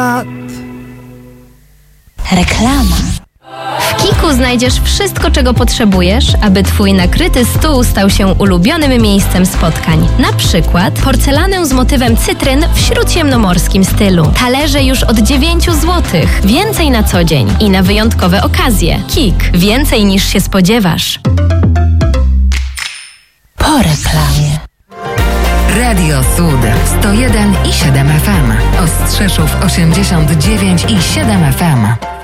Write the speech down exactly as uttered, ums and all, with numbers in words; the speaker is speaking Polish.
Reklama. W Kiku znajdziesz wszystko, czego potrzebujesz, aby Twój nakryty stół stał się ulubionym miejscem spotkań. Na przykład porcelanę z motywem cytryn w śródziemnomorskim stylu. Talerze już od dziewięć złotych. Więcej na co dzień i na wyjątkowe okazje. Kik. Więcej niż się spodziewasz. Po reklamie. Radio Sud sto jeden i siedem F M. Ostrzeszów osiemdziesiąt dziewięć i siedem F M.